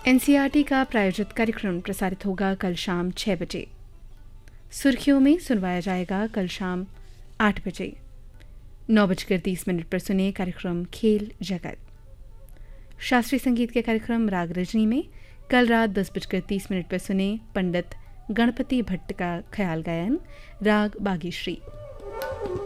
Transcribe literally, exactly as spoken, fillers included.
NCERT का प्रायोजित कार्यक्रम प्रसारित होगा कल शाम छह बजे। सुर्खियों में सुनवाया जाएगा कल शाम आठ बजे। नौ बजकर तीस मिनट पर सुने कार्यक्रम खेल जगत। शास्त्रीय संगीत के कार्यक्रम राग रजनी में कल रात दस बजकर तीस मिनट पर सुने पंडित गणपति भट्ट का ख्याल गायन राग बागीश्री।